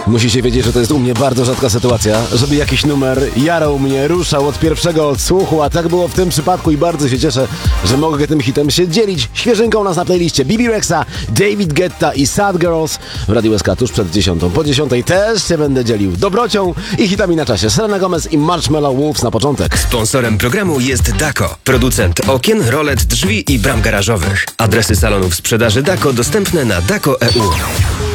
Musicie wiedzieć, że to jest u mnie bardzo rzadka sytuacja, żeby jakiś numer jarał mnie, ruszał od pierwszego odsłuchu, a tak było w tym przypadku i bardzo się cieszę, że mogę tym hitem się dzielić. Świeżynką nas na playliście Bibi Rexa, David Guetta i Sad Girls w Radiu SK tuż przed 10. Po 10 też się będę dzielił dobrocią i hitami na czasie. Selena Gomez i Marshmallow Wolves na początek. Sponsorem programu jest Dako, producent okien, rolet, drzwi i bram garażowych. Adresy salonów sprzedaży Dako dostępne na dako.eu.